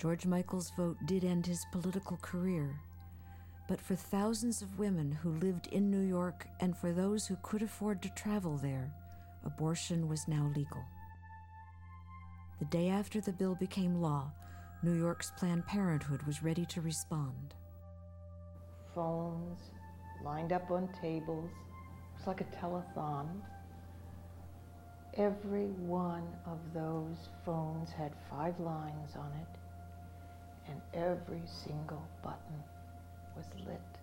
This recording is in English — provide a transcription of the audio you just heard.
George Michael's vote did end his political career, but for thousands of women who lived in New York and for those who could afford to travel there, abortion was now legal. The day after the bill became law, New York's Planned Parenthood was ready to respond. Phones lined up on tables. It was like a telethon. Every one of those phones had 5 lines on it, and every single button was lit.